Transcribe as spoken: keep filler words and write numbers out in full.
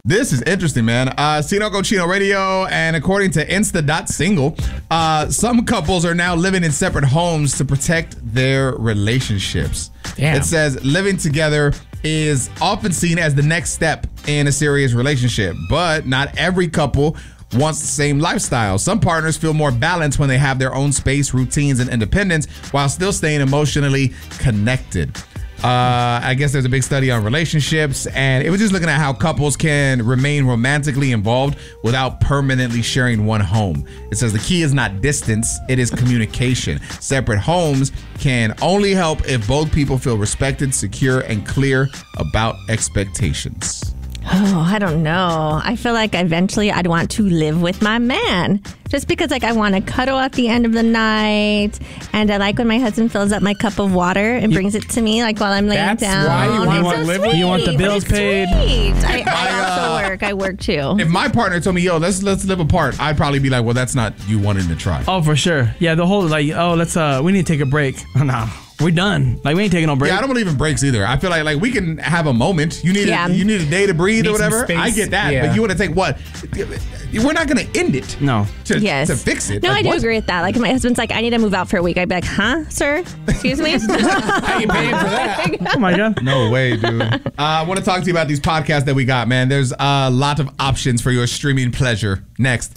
This is interesting, man. Uh, Sino Cochino Radio, and according to Insta dot Single, uh, some couples are now living in separate homes to protect their relationships. Damn. It says living together is often seen as the next step in a serious relationship, but not every couple wants the same lifestyle. Some partners feel more balanced when they have their own space, routines, and independence while still staying emotionally connected. Uh, I guess there's a big study on relationships, and it was just looking at how couples can remain romantically involved without permanently sharing one home. It says the key is not distance, it is communication. Separate homes can only help if both people feel respected, secure, and clear about expectations. Oh, I don't know. I feel like eventually I'd want to live with my man. Just because like I want to cuddle at the end of the night. And I like when my husband fills up my cup of water and brings it to me like while I'm laying That's down. why you It's want so to live sweet. with- you want the bills It's paid. sweet. I, My, I also uh, work. I work too. If my partner told me, yo, let's let's live apart, I'd probably be like, well, that's not you wanting to try. Oh, for sure. Yeah, the whole like, oh, let's uh, we need to take a break. No, we're done. Like we ain't taking no break. Yeah, I don't believe in breaks either. I feel like like we can have a moment. You need Yeah. a, you need a day to breathe Need or some whatever. space. I get that, Yeah. but you want to take what? We're not going to end it. No. To, Yes. to fix it. No, Like, I do what? agree with that. Like if my husband's like, I need to move out for a week. I'd be like, huh, sir? Excuse me? How you paying for that? Oh my god. No way, dude. uh, I want to talk to you about these podcasts that we got, man. There's a lot of options for your streaming pleasure. Next.